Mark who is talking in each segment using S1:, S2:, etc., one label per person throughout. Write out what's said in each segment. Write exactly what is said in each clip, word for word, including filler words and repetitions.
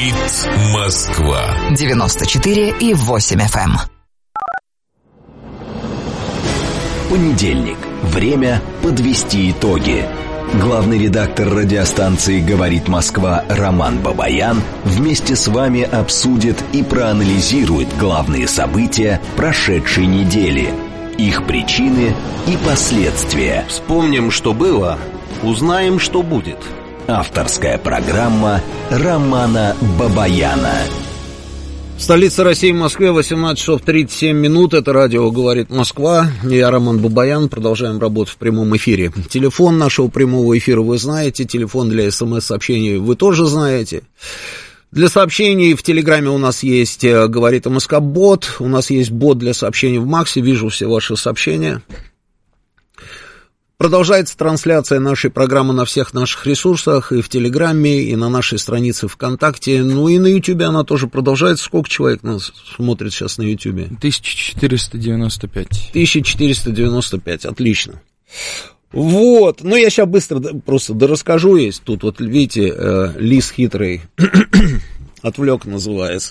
S1: Говорит Москва.
S2: девяносто четыре и восемь эф эм.
S3: Понедельник. Время подвести итоги. Главный редактор радиостанции «Говорит Москва» Роман Бабаян вместе с вами обсудит и проанализирует главные события прошедшей недели, их причины и последствия.
S4: Вспомним, что было, узнаем, что будет.
S3: Авторская программа Романа Бабаяна.
S5: Столица России, Москве, восемнадцать часов тридцать семь минут. Это радио «Говорит Москва». Я Роман Бабаян. Продолжаем работу в прямом эфире. Телефон нашего прямого эфира вы знаете. Телефон для смс-сообщений вы тоже знаете. Для сообщений в Телеграме у нас есть «Говорит МСК» бот. У нас есть бот для сообщений в Максе. Вижу все ваши сообщения. Продолжается трансляция нашей программы на всех наших ресурсах, и в Телеграме, и на нашей странице ВКонтакте, ну и на Ютубе она тоже продолжается. Сколько человек нас смотрит сейчас на Ютубе?
S6: тысяча четыреста девяносто пять.
S5: тысяча четыреста девяносто пять, отлично. Вот, ну я сейчас быстро просто дорасскажу, есть тут вот, видите, э, лис хитрый, отвлек называется.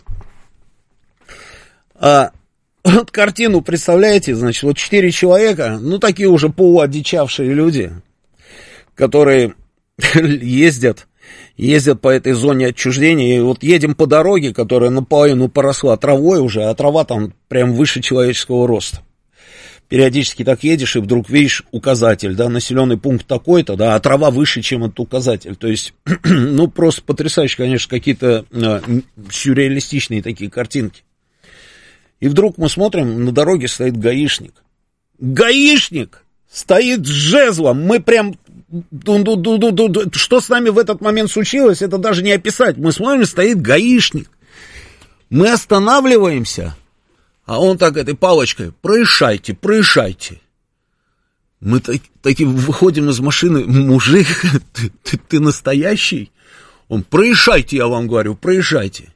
S5: А... Вот картину, представляете, значит, вот четыре человека, ну, такие уже полуодичавшие люди, которые ездят, ездят по этой зоне отчуждения, и вот едем по дороге, которая наполовину поросла травой уже, а трава там прям выше человеческого роста. Периодически так едешь, и вдруг видишь указатель, да, населенный пункт такой-то, да, а трава выше, чем этот указатель. То есть, ну, просто потрясающе, конечно, какие-то э, сюрреалистичные такие картинки. И вдруг мы смотрим, на дороге стоит гаишник. Гаишник стоит с жезлом. Мы прям... Что с нами в этот момент случилось, это даже не описать. Мы смотрим, стоит гаишник. Мы останавливаемся, а он так этой палочкой: проезжайте, проезжайте. Мы так, таки выходим из машины: мужик, ты, ты, ты настоящий? Он: проезжайте, я вам говорю, проезжайте.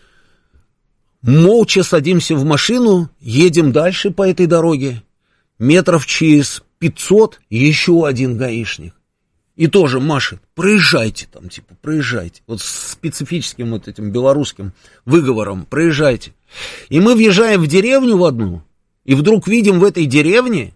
S5: Молча садимся в машину, едем дальше по этой дороге. Метров через пятьсот еще один гаишник. И тоже машет: проезжайте там, типа, проезжайте. Вот с специфическим вот этим белорусским выговором: проезжайте. И мы въезжаем в деревню в одну, и вдруг видим в этой деревне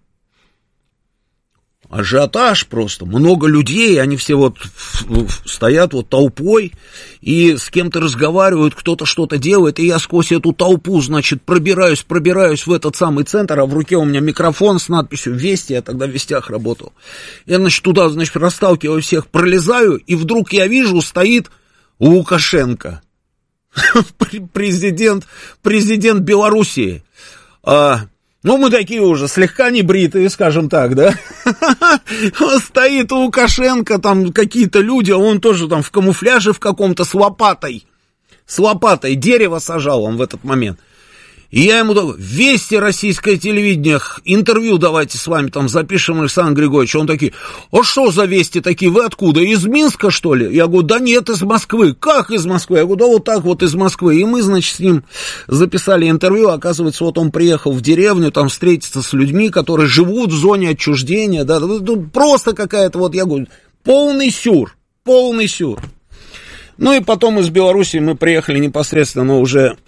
S5: ажиотаж просто, много людей, они все вот стоят вот толпой и с кем-то разговаривают, кто-то что-то делает, и я сквозь эту толпу, значит, пробираюсь, пробираюсь в этот самый центр, а в руке у меня микрофон с надписью «Вести», я тогда в Вестях работал. Я, значит, туда, значит, расталкиваю всех, пролезаю, и вдруг я вижу, стоит Лукашенко, президент, президент Белоруссии. Ну, мы такие уже слегка небритые, скажем так, да? Стоит Лукашенко, там какие-то люди, а он тоже там в камуфляже в каком-то с лопатой. С лопатой, дерево сажал он в этот момент. И я ему говорю: «Вести, российское телевидение, интервью давайте с вами там запишем, Александр Григорьевич». Он такие: «А что за вести такие? Вы откуда? Из Минска, что ли?» Я говорю: «Да нет, из Москвы». «Как из Москвы?» Я говорю: «Да вот так вот из Москвы». И мы, значит, с ним записали интервью. Оказывается, вот он приехал в деревню, там встретиться с людьми, которые живут в зоне отчуждения. Да, тут просто какая-то, вот я говорю, полный сюр, полный сюр. Ну и потом из Белоруссии мы приехали непосредственно уже...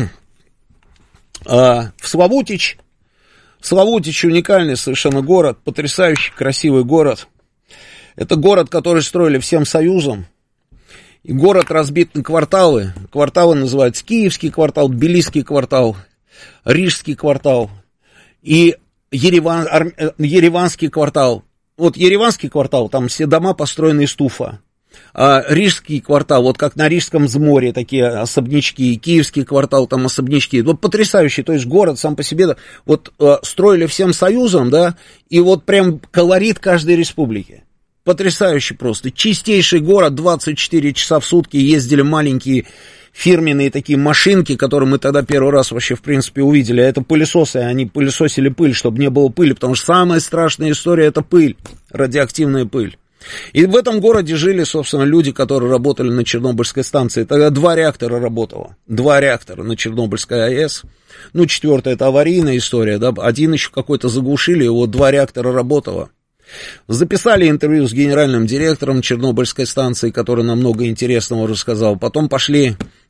S5: в Славутич. Славутич уникальный совершенно город, потрясающий красивый город. Это город, который строили всем Союзом. И город разбит на кварталы. Кварталы называются Киевский квартал, Тбилисский квартал, Рижский квартал и Ереван, Ар, Ереванский квартал. Вот Ереванский квартал, там все дома построены из туфа. А Рижский квартал, вот как на Рижском взморье, такие особнячки, Киевский квартал, там особнячки, вот потрясающий, то есть город сам по себе, вот строили всем Союзом, да, и вот прям колорит каждой республики, потрясающий просто, чистейший город, двадцать четыре часа в сутки ездили маленькие фирменные такие машинки, которые мы тогда первый раз вообще, в принципе, увидели, это пылесосы, они пылесосили пыль, чтобы не было пыли, потому что самая страшная история — это пыль, радиоактивная пыль. И в этом городе жили, собственно, люди, которые работали на Чернобыльской станции. Тогда два реактора работало. Два реактора на Чернобыльской АЭС. Ну, четвертая — это аварийная история, да. Один еще какой-то заглушили, и вот два реактора работало. Записали интервью с генеральным директором Чернобыльской станции, который нам много интересного рассказал. Потом пошли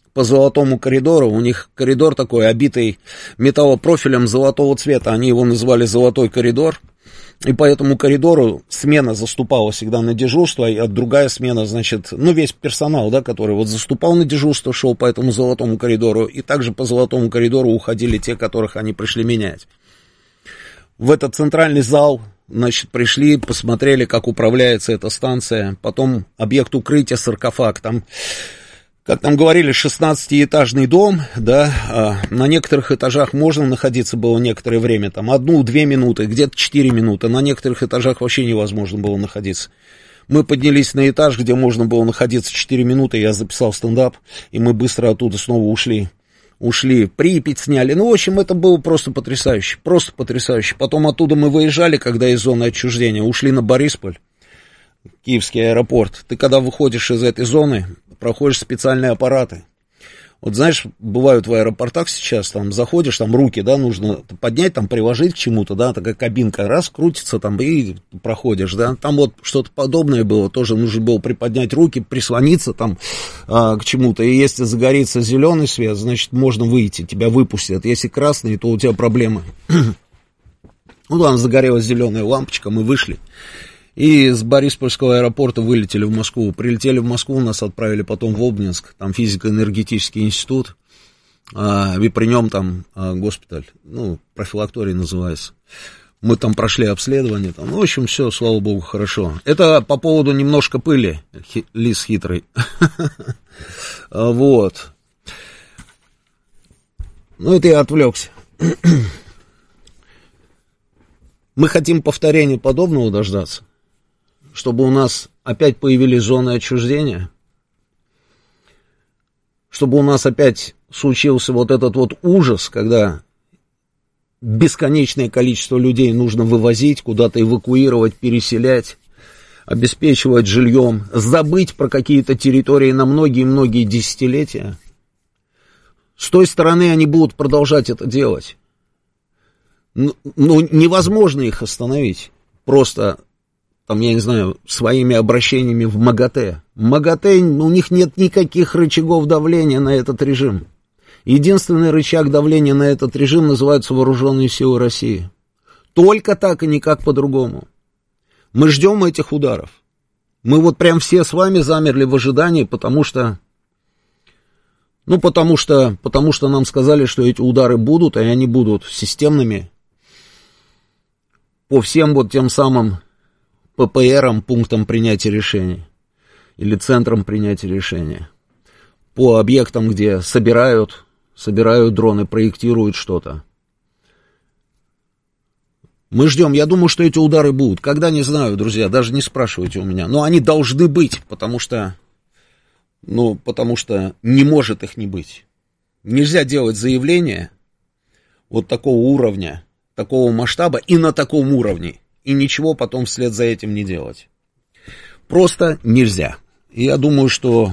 S5: по золотому коридору. У них коридор такой, обитый металлопрофилем золотого цвета. Они его называли «Золотой коридор». И по этому коридору смена заступала всегда на дежурство, а другая смена, значит, ну, весь персонал, да, который вот заступал на дежурство, шел по этому золотому коридору, и также по золотому коридору уходили те, которых они пришли менять. В этот центральный зал, значит, пришли, посмотрели, как управляется эта станция, потом объект укрытия, саркофаг, там, как там говорили, шестнадцатиэтажный дом, да, а на некоторых этажах можно находиться было некоторое время, там, одну-две минуты, где-то четыре минуты, на некоторых этажах вообще невозможно было находиться. Мы поднялись на этаж, где можно было находиться четыре минуты, я записал стендап, и мы быстро оттуда снова ушли. Ушли, Припять сняли, ну, в общем, это было просто потрясающе, просто потрясающе. Потом оттуда мы выезжали, когда из зоны отчуждения, ушли на Борисполь, Киевский аэропорт. Ты когда выходишь из этой зоны, проходишь специальные аппараты. Вот знаешь, бывают в аэропортах сейчас, там заходишь, там руки, да, нужно поднять, там приложить к чему-то, да, такая кабинка, раз, крутится там и проходишь, да. Там вот что-то подобное было, тоже нужно было приподнять руки, прислониться там а, к чему-то. И если загорится зеленый свет, значит, можно выйти, тебя выпустят. Если красный, то у тебя проблемы. Ну, там загорелась зеленая лампочка, мы вышли. И с Бориспольского аэропорта вылетели в Москву. Прилетели в Москву, нас отправили потом в Обнинск, там физико-энергетический институт, а, и при нем там а, госпиталь, ну, профилакторий называется. Мы там прошли обследование, там, ну, в общем, все, слава богу, хорошо. Это по поводу немножко пыли, хи, лис хитрый. Вот. Ну, это я отвлекся. Мы хотим повторения подобного дождаться, чтобы у нас опять появились зоны отчуждения, чтобы у нас опять случился вот этот вот ужас, когда бесконечное количество людей нужно вывозить, куда-то эвакуировать, переселять, обеспечивать жильем, забыть про какие-то территории на многие-многие десятилетия. С той стороны они будут продолжать это делать. Ну, невозможно их остановить. Просто, там, я не знаю, своими обращениями в МАГАТЭ. МАГАТЭ, у них нет никаких рычагов давления на этот режим. Единственный рычаг давления на этот режим называется Вооруженные силы России. Только так и никак по-другому. Мы ждем этих ударов. Мы вот прям все с вами замерли в ожидании, потому что... Ну, потому что, потому что нам сказали, что эти удары будут, и они будут системными. По всем вот тем самым ППРам, пунктам принятия решений, или центрам принятия решения, по объектам, где собирают, собирают дроны, проектируют что-то. Мы ждем, я думаю, что эти удары будут. Когда, не знаю, друзья, даже не спрашивайте у меня, но они должны быть, потому что, ну, потому что не может их не быть. Нельзя делать заявление вот такого уровня, такого масштаба и на таком уровне, и ничего потом вслед за этим не делать. Просто нельзя. И я думаю, что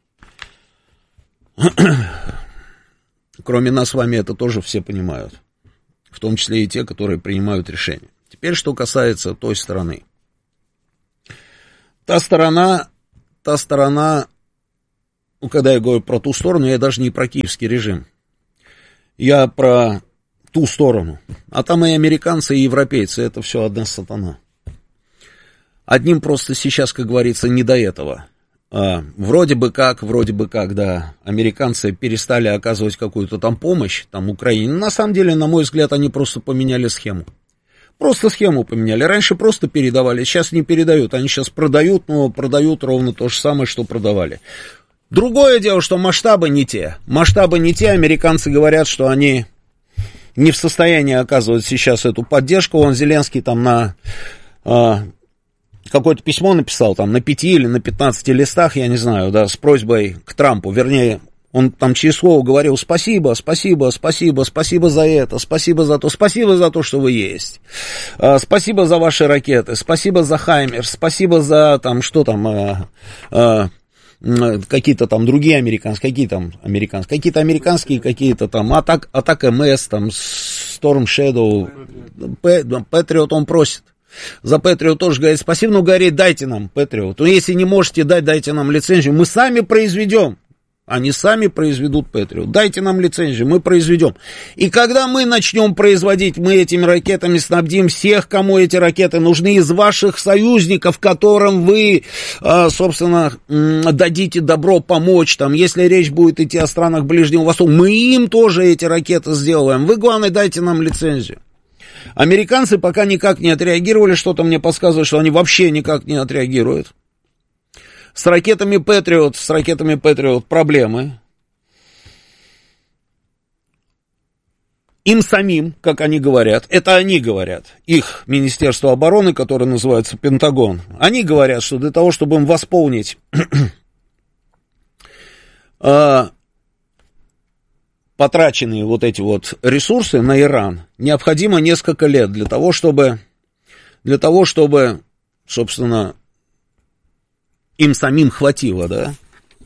S5: кроме нас с вами это тоже все понимают, в том числе и те, которые принимают решения. Теперь, что касается той стороны. Та сторона, та сторона, ну, когда я говорю про ту сторону, я даже не про киевский режим. Я про ту сторону. А там и американцы, и европейцы, это все одна сатана. Одним просто сейчас, как говорится, не до этого. А, вроде бы как, вроде бы как, да, американцы перестали оказывать какую-то там помощь, там, Украине. На самом деле, на мой взгляд, они просто поменяли схему. Просто схему поменяли. Раньше просто передавали, сейчас не передают. Они сейчас продают, но продают ровно то же самое, что продавали. Другое дело, что масштабы не те. Масштабы не те. Американцы говорят, что они не в состоянии оказывать сейчас эту поддержку. Он, Зеленский, там на... А, какое-то письмо написал, там, на пяти или на пятнадцати листах, я не знаю, да, с просьбой к Трампу, вернее, он там через слово говорил: спасибо, спасибо, спасибо, спасибо за это, спасибо за то, спасибо за то, что вы есть, а, спасибо за ваши ракеты, спасибо за Хаймерс, спасибо за, там, что там, а, а, какие-то там другие американские, какие там американские, какие-то американские, какие-то там, атак, атак МС, там, Storm Shadow, Patriot он просит. За Патриот тоже говорит: спасибо, но говорит, дайте нам Патриот. Ну, если не можете дать, дайте нам лицензию. Мы сами произведем. Они сами произведут Патриот. Дайте нам лицензию, мы произведем. И когда мы начнем производить, мы этими ракетами снабдим всех, кому эти ракеты нужны, из ваших союзников, которым вы, собственно, дадите добро помочь. Там, если речь будет идти о странах Ближнего Востока, мы им тоже эти ракеты сделаем. Вы, главное, дайте нам лицензию. Американцы пока никак не отреагировали, что-то мне подсказывает, что они вообще никак не отреагируют. С ракетами Патриот, с ракетами Патриот проблемы. Им самим, как они говорят, это они говорят, их Министерство обороны, которое называется Пентагон, они говорят, что для того, чтобы им восполнить э, потраченные вот эти вот ресурсы на Иран, необходимо несколько лет для того, чтобы, для того, чтобы, собственно, им самим хватило, да?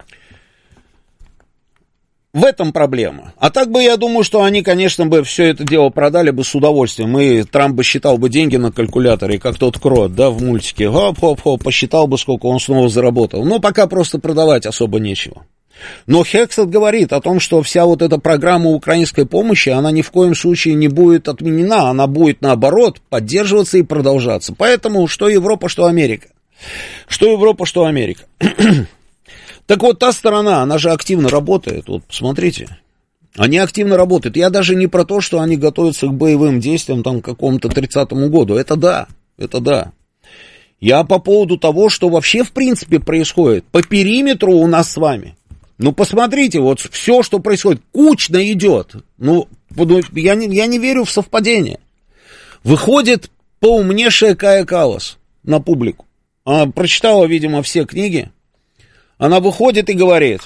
S5: В этом проблема. А так бы, я думаю, что они, конечно, бы все это дело продали бы с удовольствием. И Трамп бы считал бы деньги на калькуляторе, как тот крот, да, в мультике. Хоп-хоп-хоп, посчитал бы, сколько он снова заработал. Но пока просто продавать особо нечего. Но Хексет говорит о том, что вся вот эта программа украинской помощи, она ни в коем случае не будет отменена. Она будет, наоборот, поддерживаться и продолжаться. Поэтому что Европа, что Америка. Что Европа, что Америка. Так вот, та сторона, она же активно работает. Вот, посмотрите. Они активно работают. Я даже не про то, что они готовятся к боевым действиям там, к какому-то тридцатому году. Это да, это да. Я по поводу того, что вообще в принципе происходит. По периметру у нас с вами. Ну, посмотрите, вот все, что происходит, кучно идет. Ну, я не, я не верю в совпадение. Выходит поумнейшая Кая Каллас на публику. Она прочитала, видимо, все книги. Она выходит и говорит,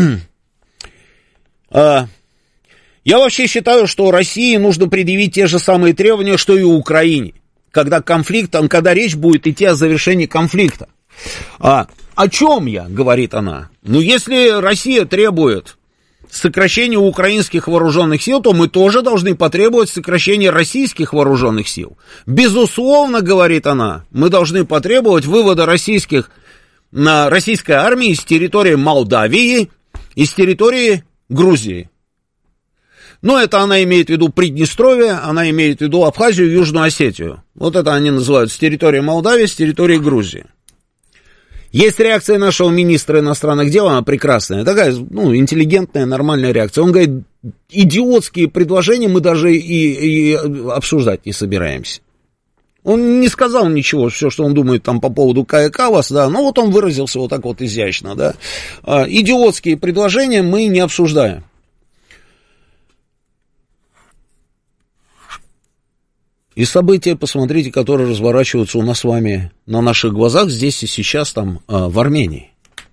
S5: я вообще считаю, что России нужно предъявить те же самые требования, что и Украине, когда конфликт, когда речь будет идти о завершении конфликта. А, о чем я, говорит она? Ну, если Россия требует сокращения украинских вооруженных сил, то мы тоже должны потребовать сокращения российских вооруженных сил. Безусловно, говорит она, мы должны потребовать вывода российских, на российской армии из территории Молдавии, из территории Грузии. Но это она имеет в виду Приднестровье, она имеет в виду Абхазию и Южную Осетию. Вот это они называют с территории Молдавии, с территории Грузии. Есть реакция нашего министра иностранных дел, она прекрасная, такая, ну, интеллигентная, нормальная реакция. Он говорит, идиотские предложения мы даже и, и обсуждать не собираемся. Он не сказал ничего, все, что он думает там по поводу Кая Каллас, да, но вот он выразился вот так вот изящно, да. А, идиотские предложения мы не обсуждаем. И события, посмотрите, которые разворачиваются у нас с вами на наших глазах здесь и сейчас там, в Армении.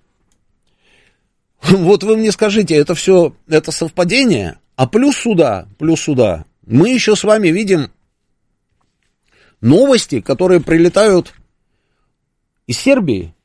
S5: Вот вы мне скажите, это все, это совпадение? А плюс сюда, плюс сюда, мы еще с вами видим новости, которые прилетают из Сербии.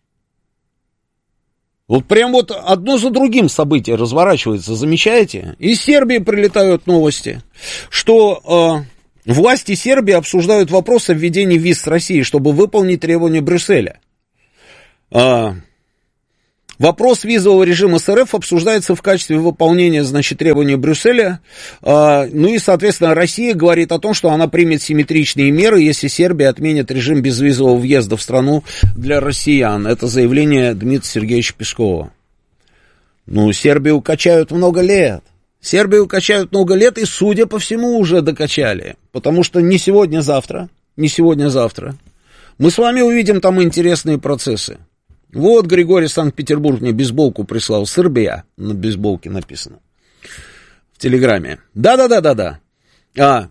S5: Вот прям вот одно за другим события разворачивается, замечаете? Из Сербии прилетают новости, что... Власти Сербии обсуждают вопрос о введении виз с Россией, чтобы выполнить требования Брюсселя. А, вопрос визового режима с РФ обсуждается в качестве выполнения, значит, требований Брюсселя. А, ну и, соответственно, Россия говорит о том, что она примет симметричные меры, если Сербия отменит режим безвизового въезда в страну для россиян. Это заявление Дмитрия Сергеевича Пескова. Ну, Сербию качают много лет. Сербию качают много лет и, судя по всему, уже докачали. Потому что не сегодня-завтра, не сегодня-завтра мы с вами увидим там интересные процессы. Вот Григорий Санкт-Петербург мне бейсболку прислал. Сербия на бейсболке написано. В Телеграме. Да-да-да-да-да. А,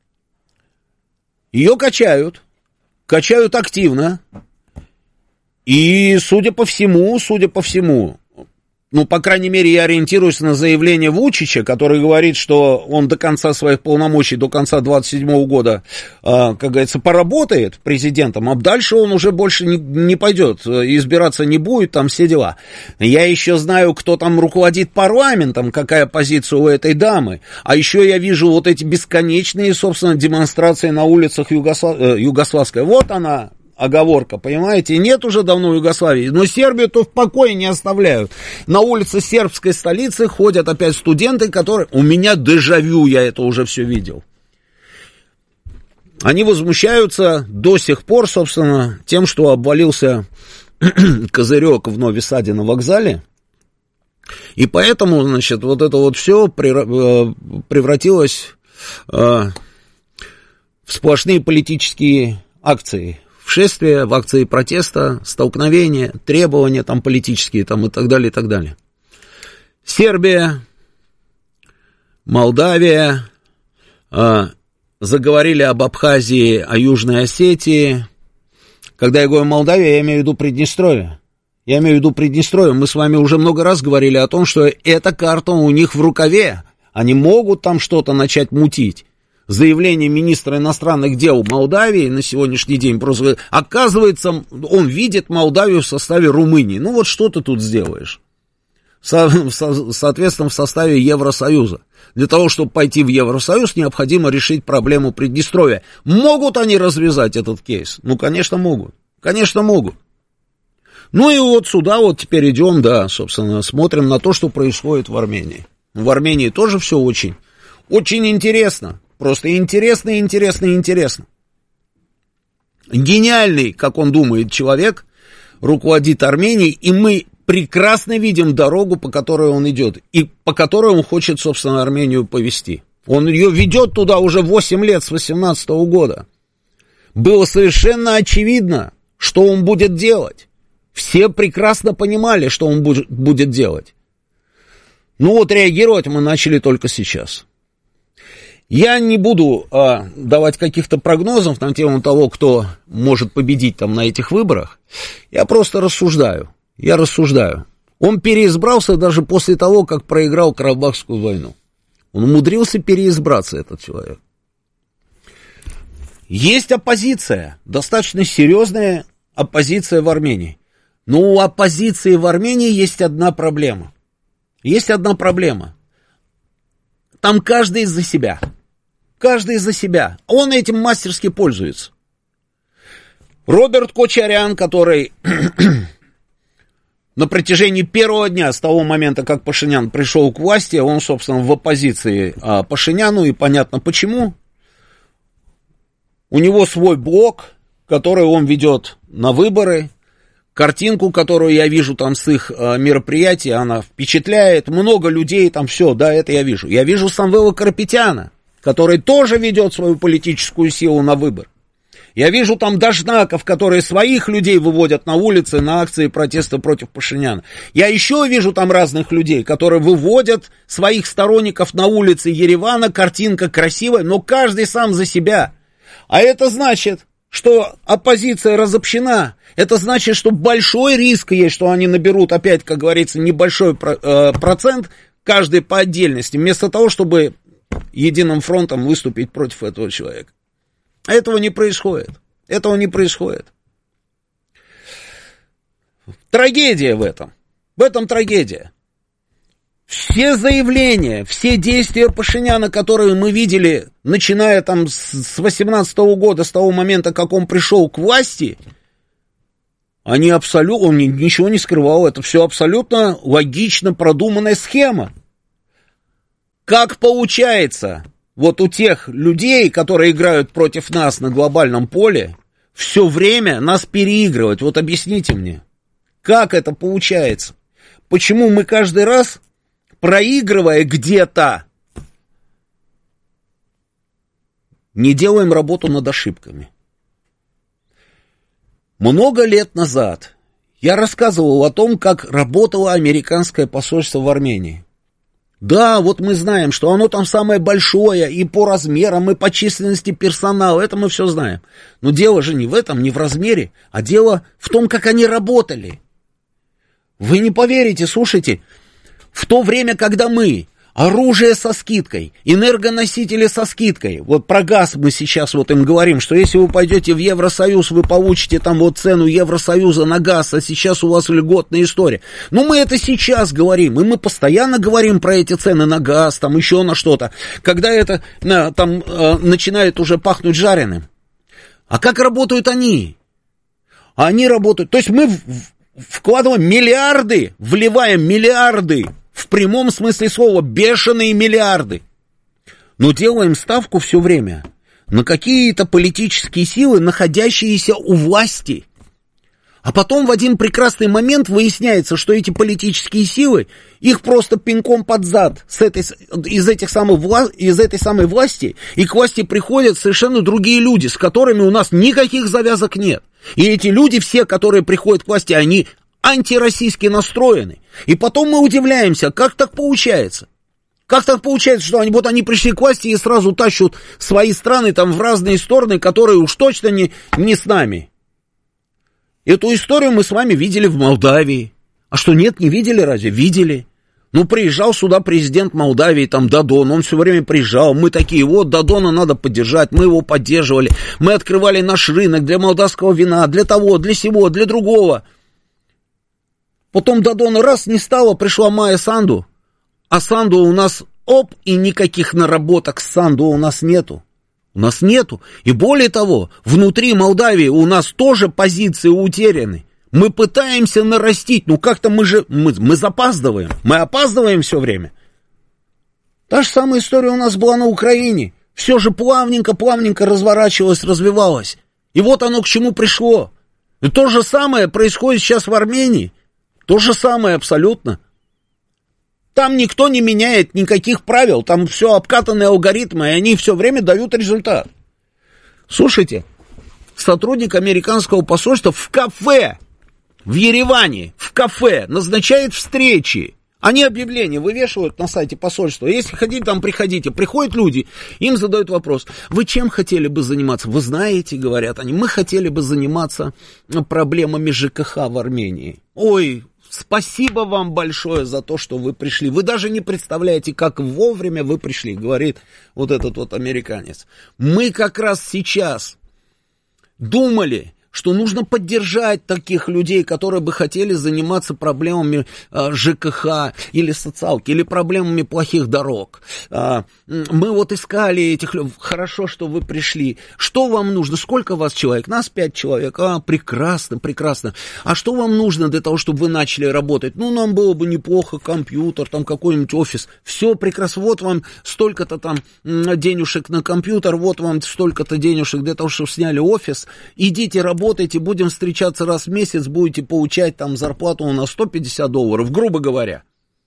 S5: ее качают. Качают активно. И, судя по всему, судя по всему... Ну, по крайней мере, я ориентируюсь на заявление Вучича, который говорит, что он до конца своих полномочий, до конца двадцать седьмого года, э, как говорится, поработает президентом, а дальше он уже больше не, не пойдет, избираться не будет, там все дела. Я еще знаю, кто там руководит парламентом, какая позиция у этой дамы, а еще я вижу вот эти бесконечные, собственно, демонстрации на улицах Югослав... э, Югославской. Вот она, оговорка, понимаете? Нет уже давно Югославии, но Сербию-то в покое не оставляют. На улице сербской столицы ходят опять студенты, которые... У меня дежавю, я это уже все видел. Они возмущаются до сих пор, собственно, тем, что обвалился козырек в Нови Саде на вокзале. И поэтому, значит, вот это вот все превратилось в сплошные политические акции. В шествия, в акции протеста, столкновения, требования там политические там, и так далее, и так далее. Сербия, Молдавия, э, заговорили об Абхазии, о Южной Осетии. Когда я говорю Молдавия, я имею в виду Приднестровье. Я имею в виду Приднестровье. Мы с вами уже много раз говорили о том, что эта карта у них в рукаве. Они могут там что-то начать мутить. Заявление министра иностранных дел Молдавии на сегодняшний день просто... Оказывается, он видит Молдавию в составе Румынии. Ну вот что ты тут сделаешь? Со, со, соответственно, в составе Евросоюза. Для того, чтобы пойти в Евросоюз, необходимо решить проблему Приднестровья. Могут они развязать этот кейс? Ну, конечно, могут. Конечно, могут. Ну и вот сюда вот теперь идем, да, собственно, смотрим на то, что происходит в Армении. В Армении тоже все очень, очень интересно. Просто интересно, интересно, интересно. Гениальный, как он думает, человек руководит Арменией, и мы прекрасно видим дорогу, по которой он идет, и по которой он хочет, собственно, Армению повести. Он ее ведет туда уже восемь лет, с восемнадцатого года. Было совершенно очевидно, что он будет делать. Все прекрасно понимали, что он будет делать. Ну вот реагировать мы начали только сейчас. Я не буду а, давать каких-то прогнозов на тему того, кто может победить там на этих выборах. Я просто рассуждаю. Я рассуждаю. Он переизбрался даже после того, как проиграл Карабахскую войну. Он умудрился переизбраться, этот человек. Есть оппозиция, достаточно серьезная оппозиция в Армении. Но у оппозиции в Армении есть одна проблема. Есть одна проблема. Там каждый за себя. Каждый за себя. Он этим мастерски пользуется. Роберт Кочарян, который на протяжении первого дня, с того момента, как Пашинян пришел к власти, он, собственно, в оппозиции а, Пашиняну, и понятно почему. У него свой блог, который он ведет на выборы. Картинку, которую я вижу там с их а, мероприятия, она впечатляет. Много людей там, все, да, это я вижу. Я вижу Самвела Карапетяна, который тоже ведет свою политическую силу на выбор. Я вижу там дождаков, которые своих людей выводят на улицы на акции протеста против Пашиняна. Я еще вижу там разных людей, которые выводят своих сторонников на улицы Еревана. Картинка красивая, но каждый сам за себя. А это значит, что оппозиция разобщена. Это значит, что большой риск есть, что они наберут опять, как говорится, небольшой процент, каждый по отдельности, вместо того, чтобы единым фронтом выступить против этого человека. Этого не происходит. Этого не происходит. Трагедия в этом. В этом трагедия. Все заявления, все действия Пашиняна, которые мы видели, начиная там с восемнадцатого года, с того момента, как он пришел к власти, они абсолютно, он ничего не скрывал. Это все абсолютно логично продуманная схема. Как получается, вот у тех людей, которые играют против нас на глобальном поле, все время нас переигрывать? Вот объясните мне, как это получается? Почему мы каждый раз, проигрывая где-то, не делаем работу над ошибками? Много лет назад я рассказывал о том, как работало американское посольство в Армении. Да, вот мы знаем, что оно там самое большое и по размерам, и по численности персонала, это мы все знаем. Но дело же не в этом, не в размере, а дело в том, как они работали. Вы не поверите, слушайте, в то время, когда мы оружие со скидкой, энергоносители со скидкой, вот про газ мы сейчас вот им говорим, что если вы пойдете в Евросоюз, вы получите там вот цену Евросоюза на газ, а сейчас у вас льготная история. Ну, мы это сейчас говорим, и мы постоянно говорим про эти цены на газ, там еще на что-то, когда это там начинает уже пахнуть жареным. А как работают они? А они работают. То есть мы вкладываем миллиарды, вливаем миллиарды, в прямом смысле слова, бешеные миллиарды. Но делаем ставку все время на какие-то политические силы, находящиеся у власти. А потом в один прекрасный момент выясняется, что эти политические силы, их просто пинком под зад с этой, из, этих самых вла, из этой самой власти, и к власти приходят совершенно другие люди, с которыми у нас никаких завязок нет. И эти люди, все, которые приходят к власти, они антироссийски настроены. И потом мы удивляемся, как так получается. Как так получается, что они, вот они пришли к власти и сразу тащат свои страны там в разные стороны, которые уж точно не, не с нами. Эту историю мы с вами видели в Молдавии. А что, нет, не видели разве? Видели. Ну, приезжал сюда президент Молдавии, там, Додон, он все время приезжал. Мы такие, вот, Додона надо поддержать, мы его поддерживали. Мы открывали наш рынок для молдавского вина, для того, для сего, для другого. Потом Додона раз не стало, пришла Майя Санду. А Санду у нас, оп, и никаких наработок с Санду у нас нету. У нас нету. И более того, внутри Молдавии у нас тоже позиции утеряны. Мы пытаемся нарастить, ну как-то мы же, мы, мы запаздываем, мы опаздываем все время. Та же самая история у нас была на Украине. Все же плавненько-плавненько разворачивалось, развивалось. И вот оно к чему пришло. И то же самое происходит сейчас в Армении. То же самое абсолютно. Там никто не меняет никаких правил, там все обкатанные алгоритмы, и они все время дают результат. Слушайте, сотрудник американского посольства в кафе, в Ереване, в кафе назначает встречи. Они объявления вывешивают на сайте посольства. Если хотите, там приходите. Приходят люди, им задают вопрос: вы чем хотели бы заниматься? Вы знаете, говорят они, мы хотели бы заниматься проблемами ЖКХ в Армении. Ой, спасибо вам большое за то, что вы пришли. Вы даже не представляете, как вовремя вы пришли, говорит вот этот вот американец. Мы как раз сейчас думали, что нужно поддержать таких людей, которые бы хотели заниматься проблемами а, ЖКХ или социалки, или проблемами плохих дорог. А, мы вот искали этих людей. Хорошо, что вы пришли. Что вам нужно? Сколько вас человек? Нас пять человек. А, прекрасно, прекрасно. А что вам нужно для того, чтобы вы начали работать? Ну, нам было бы неплохо компьютер, там какой-нибудь офис. Все прекрасно. Вот вам столько-то там денежек на компьютер, вот вам столько-то денежек для того, чтобы сняли офис. Идите работать. Работаете, будем встречаться раз в месяц, будете получать там зарплату на сто пятьдесят долларов, грубо говоря.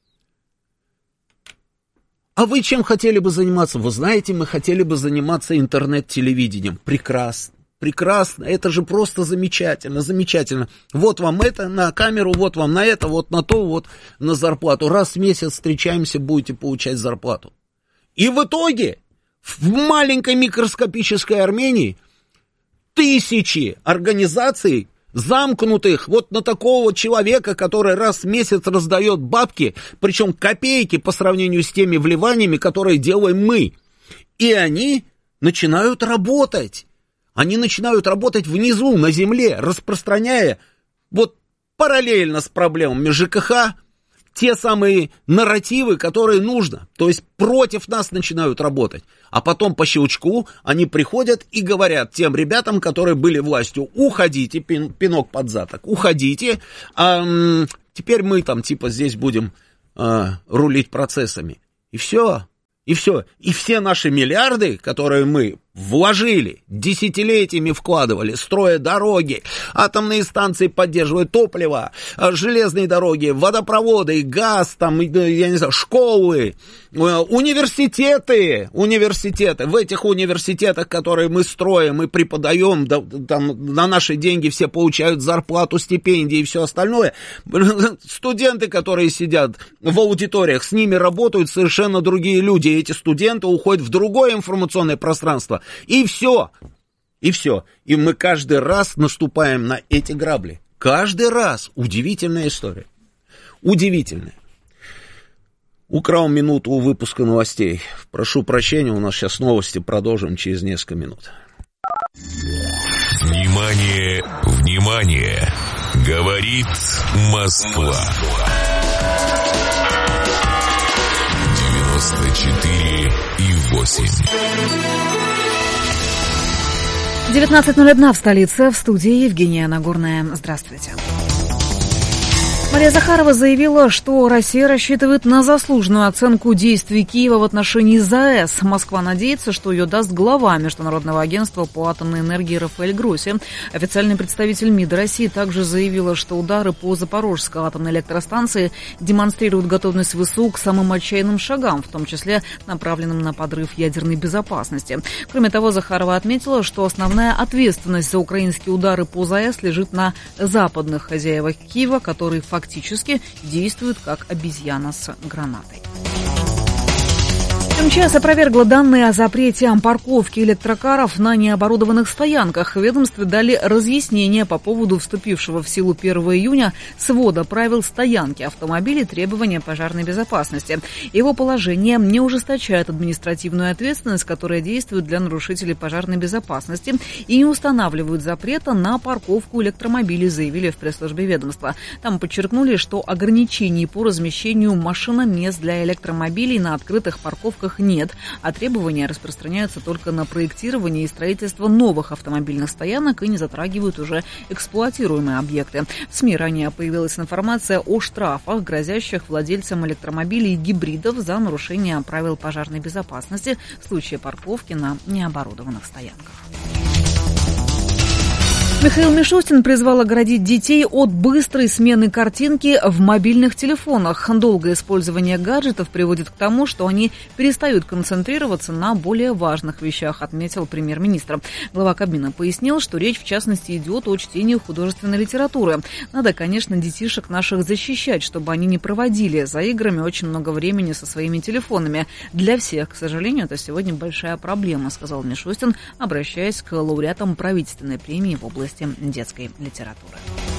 S5: А вы чем хотели бы заниматься? Вы знаете, мы хотели бы заниматься интернет-телевидением. Прекрасно, прекрасно, это же просто замечательно, замечательно. Вот вам это на камеру, вот вам на это, вот на то, вот на зарплату. Раз в месяц встречаемся, будете получать зарплату. И в итоге в маленькой микроскопической Армении тысячи организаций, замкнутых вот на такого человека, который раз в месяц раздает бабки, причем копейки по сравнению с теми вливаниями, которые делаем мы. И они начинают работать. Они начинают работать внизу, на земле, распространяя вот параллельно с проблемами ЖКХ те самые нарративы, которые нужно. То есть против нас начинают работать. А потом по щелчку они приходят и говорят тем ребятам, которые были властью: уходите, пин, пинок под заток, уходите, а, м, теперь мы там типа здесь будем а, рулить процессами. И все, и все. И все наши миллиарды, которые мы вложили, десятилетиями вкладывали, строя дороги, атомные станции поддерживая топливо, железные дороги, водопроводы, газ, там, я не знаю, школы, университеты, университеты. В этих университетах, которые мы строим и преподаем, да, там на наши деньги все получают зарплату, стипендии и все остальное. Студенты, которые сидят в аудиториях, с ними работают совершенно другие люди. Эти студенты уходят в другое информационное пространство. И все, и все. И мы каждый раз наступаем на эти грабли. Каждый раз. Удивительная история. Удивительная. Украл минуту у выпуска новостей. Прошу прощения, у нас сейчас новости, продолжим через несколько минут.
S1: Внимание, внимание! Говорит Москва. девяносто четыре и восемь.
S7: девятнадцать ноль один в столице, в студии Евгения Нагорная. Здравствуйте. Мария Захарова заявила, что Россия рассчитывает на заслуженную оценку действий Киева в отношении ЗАЭС. Москва надеется, что ее даст глава Международного агентства по атомной энергии Рафаэль Гросси. Официальный представитель МИДа России также заявила, что удары по Запорожской атомной электростанции демонстрируют готовность ВСУ к самым отчаянным шагам, в том числе направленным на подрыв ядерной безопасности. Кроме того, Захарова отметила, что основная ответственность за украинские удары по ЗАЭС лежит на западных хозяевах Киева, которые фактически фактически действует как обезьяна с гранатой. МЧС опровергла данные о запрете парковки электрокаров на необорудованных стоянках. В ведомстве дали разъяснение по поводу вступившего в силу первого июня свода правил стоянки автомобилей, требования пожарной безопасности. Его положение не ужесточает административную ответственность, которая действует для нарушителей пожарной безопасности, и не устанавливают запрета на парковку электромобилей, заявили в пресс-службе ведомства. Там подчеркнули, что ограничений по размещению машиномест для электромобилей на открытых парковках нет, а требования распространяются только на проектирование и строительство новых автомобильных стоянок и не затрагивают уже эксплуатируемые объекты. В СМИ ранее появилась информация о штрафах, грозящих владельцам электромобилей и гибридов за нарушение правил пожарной безопасности в случае парковки на необорудованных стоянках. Михаил Мишустин призвал оградить детей от быстрой смены картинки в мобильных телефонах. Долгое использование гаджетов приводит к тому, что они перестают концентрироваться на более важных вещах, отметил премьер-министр. Глава Кабмина пояснил, что речь в частности идет о чтении художественной литературы. Надо, конечно, детишек наших защищать, чтобы они не проводили за играми очень много времени со своими телефонами. Для всех, к сожалению, это сегодня большая проблема, сказал Мишустин, обращаясь к лауреатам правительственной премии в области детской литературы.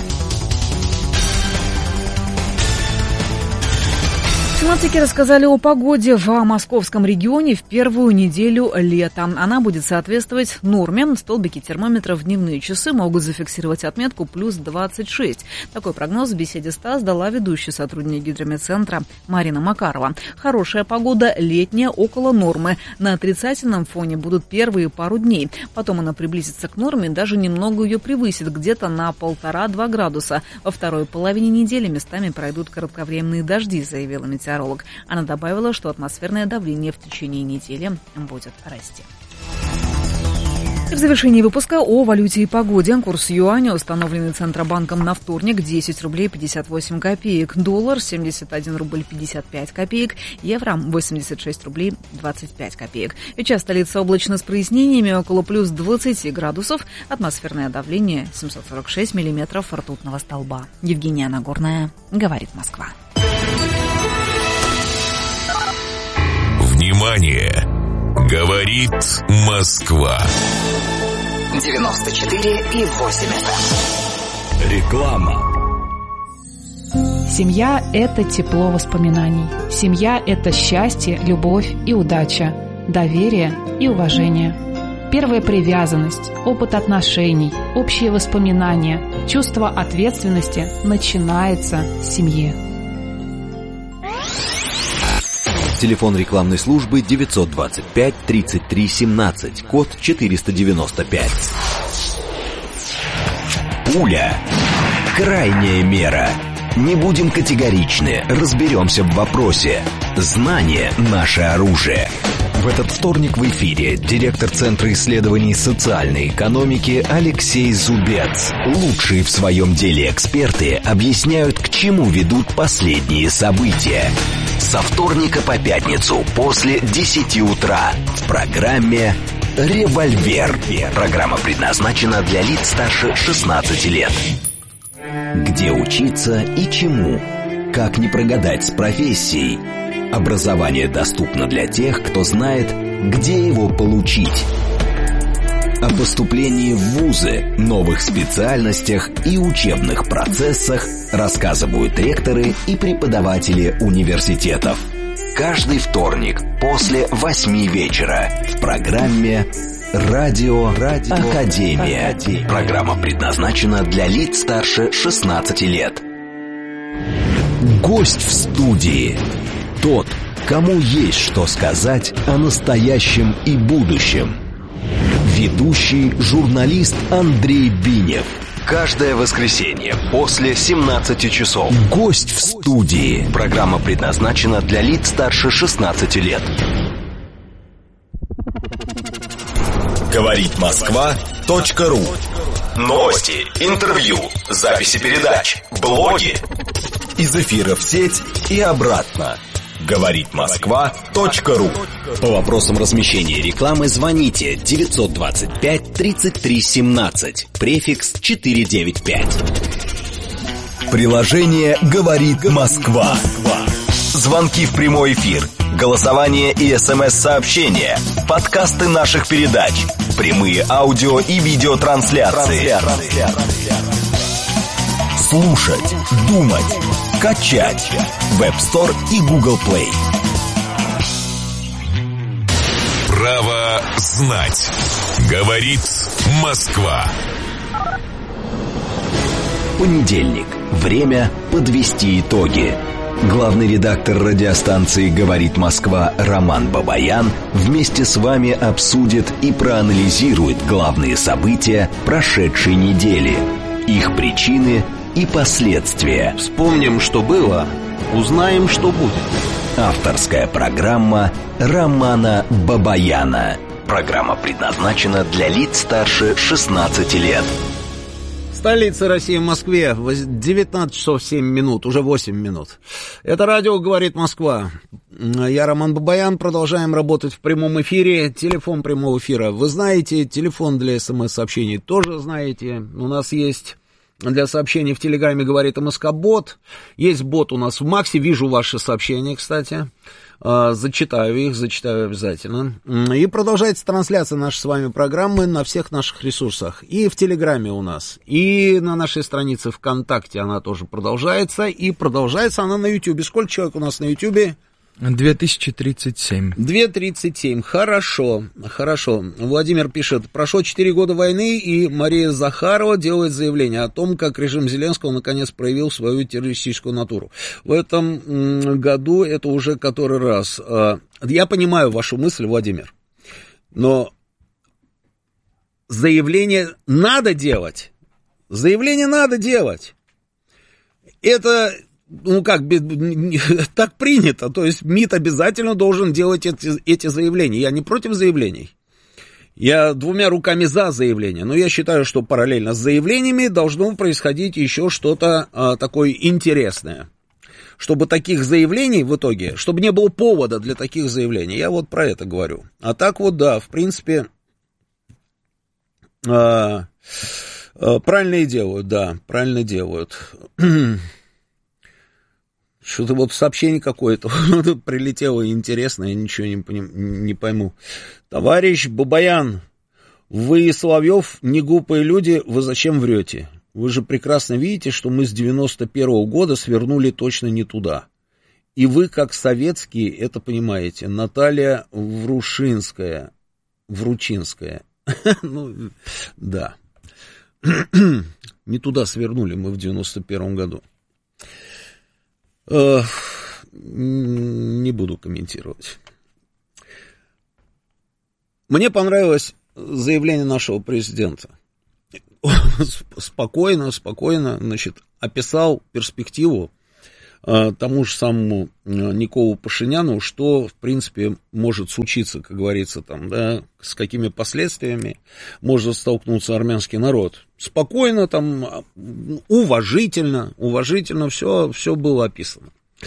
S7: Синоптики рассказали о погоде в московском регионе в первую неделю лета. Она будет соответствовать норме. Столбики термометров в дневные часы могут зафиксировать отметку плюс двадцать шесть. Такой прогноз в беседе СТАСС дала ведущий сотрудник гидрометцентра Марина Макарова. Хорошая погода, летняя, около нормы. На отрицательном фоне будут первые пару дней. Потом она приблизится к норме, даже немного ее превысит, где-то на полтора-два градуса. Во второй половине недели местами пройдут кратковременные дожди, заявила метеоролог. Она добавила, что атмосферное давление в течение недели будет расти. В завершении выпуска о валюте и погоде. Курс юаня, установленный Центробанком на вторник, десять рублей пятьдесят восемь копеек. Доллар семьдесят один рубль пятьдесят пять копеек. Евро восемьдесят шесть рублей двадцать пять копеек. Сейчас столица облачно с прояснениями, около плюс двадцать градусов. Атмосферное давление семьсот сорок шесть миллиметров ртутного столба. Евгения Нагорная, говорит Москва.
S1: Внимание! Говорит Москва.
S2: девяносто четыре и восемь эф эм.
S3: Реклама.
S8: Семья – это тепло воспоминаний. Семья – это счастье, любовь и удача, доверие и уважение. Первая привязанность, опыт отношений, общие воспоминания, чувство ответственности начинается с семьи.
S3: Телефон рекламной службы девятьсот двадцать пять тридцать три семнадцать, код четыреста девяносто пять. Пуля. Крайняя мера. Не будем категоричны, разберемся в вопросе. Знание – наше оружие. В этот вторник в эфире директор Центра исследований социальной экономики Алексей Зубец. Лучшие в своем деле эксперты объясняют, к чему ведут последние события. Со вторника по пятницу после десяти утра в программе «Револьвер». Программа предназначена для лиц старше шестнадцати лет. Где учиться и чему? Как не прогадать с профессией? Образование доступно для тех, кто знает, где его получить. О поступлении в вузы, новых специальностях и учебных процессах рассказывают ректоры и преподаватели университетов. Каждый вторник после восьми вечера в программе «Радио, Радио Академия». Академия. Программа предназначена для лиц старше шестнадцати лет. Гость в студии. Тот, кому есть что сказать о настоящем и будущем. Ведущий журналист Андрей Бинев. Каждое воскресенье после семнадцати часов. Гость в студии. Программа предназначена для лиц старше шестнадцати лет.
S1: Говорит Москва точка ру. Новости, интервью, записи передач, блоги. Из эфира в сеть и обратно. Говорит Москва точка ру.
S3: По вопросам размещения рекламы звоните девятьсот двадцать пять тридцать три семнадцать, префикс четыреста девяносто пять.
S1: Приложение «Говорит Москва». Звонки в прямой эфир, голосование и смс-сообщения, подкасты наших передач, прямые аудио и видеотрансляции. Слушать, думать, качать. Web Store и Google Play. Право знать. Говорит Москва.
S3: Понедельник. Время подвести итоги. Главный редактор радиостанции «Говорит Москва» Роман Бабаян вместе с вами обсудит и проанализирует главные события прошедшей недели, их причины и последствия.
S4: Вспомним, что было, узнаем, что будет.
S3: Авторская программа Романа Бабаяна. Программа предназначена для лиц старше шестнадцати лет.
S5: Столица России, в Москве, девятнадцать часов семь минут, уже восемь минут. Это радио «Говорит Москва». Я Роман Бабаян, продолжаем работать в прямом эфире. Телефон прямого эфира вы знаете, телефон для смс-сообщений тоже знаете. У нас есть для сообщений в Телеграме «Говорит МСК-бот». Есть бот у нас в Максе, вижу ваши сообщения, кстати. Зачитаю их, зачитаю обязательно. И продолжается трансляция нашей с вами программы на всех наших ресурсах. И в Телеграме у нас, и на нашей странице ВКонтакте она тоже продолжается. И продолжается она на Ютьюбе. Сколько человек у нас на Ютьюбе?
S6: две тысячи тридцать семь.
S5: две тысячи тридцать семь. Хорошо, хорошо. Владимир пишет: прошло четыре года войны, и Мария Захарова делает заявление о том, как режим Зеленского наконец проявил свою террористическую натуру. В этом году это уже который раз. Я понимаю вашу мысль, Владимир, но заявление надо делать. Заявление надо делать. Это... Ну, как, так принято, то есть МИД обязательно должен делать эти, эти заявления. Я не против заявлений, я двумя руками за заявления, но я считаю, что параллельно с заявлениями должно происходить еще что-то а, такое интересное, чтобы таких заявлений в итоге, чтобы не было повода для таких заявлений, я вот про это говорю. А так вот, да, в принципе, а, а, правильно и делают, да, правильно делают. Что-то вот сообщение какое-то прилетело интересное, я ничего не, поним, не пойму. Товарищ Бабаян, вы и Соловьев не глупые люди, вы зачем врете? Вы же прекрасно видите, что мы с девяносто первого года свернули точно не туда. И вы, как советские, это понимаете. Наталья Врушинская. Вручинская. Ну, да. Не туда свернули мы в девяносто первом году. Не буду комментировать. Мне понравилось заявление нашего президента. Спокойно, спокойно, значит, описал перспективу тому же самому Николу Пашиняну, что, в принципе, может случиться, как говорится, там, да, с какими последствиями может столкнуться армянский народ. Спокойно, там, уважительно, уважительно все, все было описано.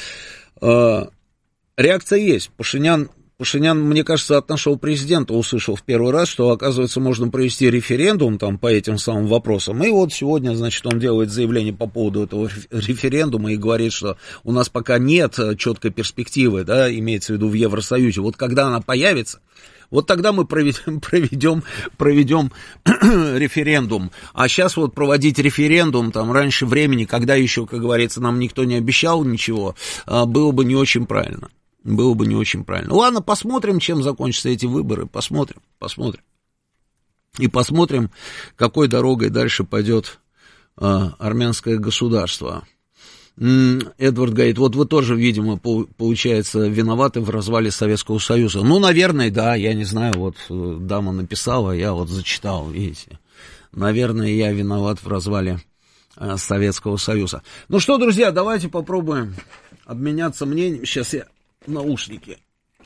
S5: Реакция есть. Пашинян, Пашинян, мне кажется, от нашего президента услышал в первый раз, что, оказывается, можно провести референдум там по этим самым вопросам. И вот сегодня, значит, он делает заявление по поводу этого референдума и говорит, что у нас пока нет четкой перспективы, да, имеется в виду в Евросоюзе. Вот когда она появится, вот тогда мы проведем, проведем, проведем референдум. А сейчас вот проводить референдум там раньше времени, когда еще, как говорится, нам никто не обещал ничего, было бы не очень правильно. Было бы не очень правильно. Ладно, посмотрим, чем закончатся эти выборы. Посмотрим, посмотрим. И посмотрим, какой дорогой дальше пойдет а, армянское государство. Эдвард говорит, вот вы тоже, видимо, получается, виноваты в развале Советского Союза. Ну, наверное, да, я не знаю, вот дама написала, я вот зачитал, видите. Наверное, я виноват в развале э, Советского Союза. Ну что, друзья, давайте попробуем обменяться мнением. Сейчас я наушники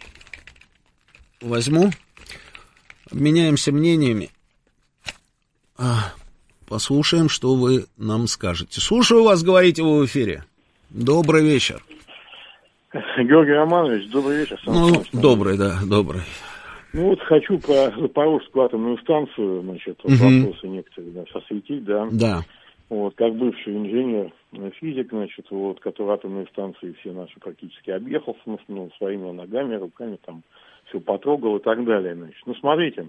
S5: возьму. Обменяемся мнениями. А, послушаем, что вы нам скажете. Слушаю вас, говорите вы в эфире. Добрый вечер.
S9: Георгий Романович, добрый вечер.
S5: Ну, добрый, да, добрый.
S9: Ну вот хочу про Запорожскую атомную станцию, значит, вот угу. вопросы некоторые, да, осветить, да.
S5: Да.
S9: Вот, как бывший инженер, физик, значит, вот, который атомные станции все наши практически объехал, ну, своими ногами, руками, там, все потрогал и так далее, значит. Ну, смотрите,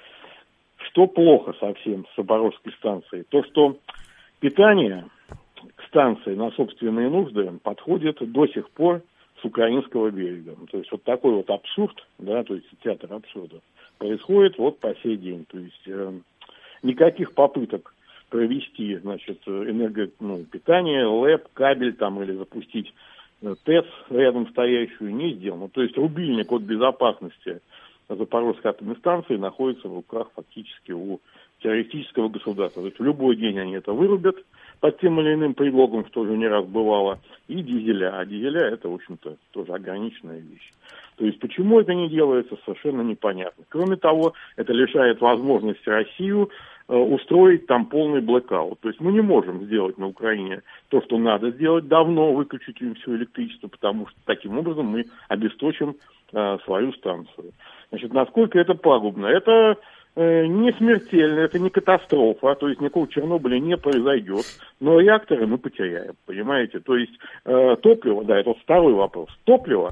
S9: что плохо совсем с Запорожской станцией? То, что питание к станции на собственные нужды подходит до сих пор с украинского берега. То есть вот такой вот абсурд, да, то есть театр абсурда происходит вот по сей день. То есть э, никаких попыток провести, значит, энерго, ну, питание, ЛЭП, кабель там или запустить э, ТЭЦ рядом стоящую не сделано. То есть рубильник от безопасности Запорожской атомной станции находится в руках фактически у террористического государства. То есть в любой день они это вырубят под тем или иным предлогом, что уже не раз бывало, и дизеля. А дизеля это, в общем-то, тоже ограниченная вещь. То есть почему это не делается, совершенно непонятно. Кроме того, это лишает возможности Россию э, устроить там полный блэкаут. То есть мы не можем сделать на Украине то, что надо сделать давно, выключить им все электричество, потому что таким образом мы обесточим э, свою станцию. Значит, насколько это пагубно? Это э, не смертельно, это не катастрофа, то есть никакого Чернобыля не произойдет, но реакторы мы потеряем, понимаете? То есть э, топливо, да, это вот второй вопрос, топливо